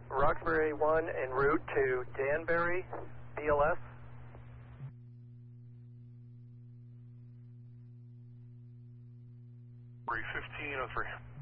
Roxbury 1 en route to Danbury, BLS. Roxbury 1503.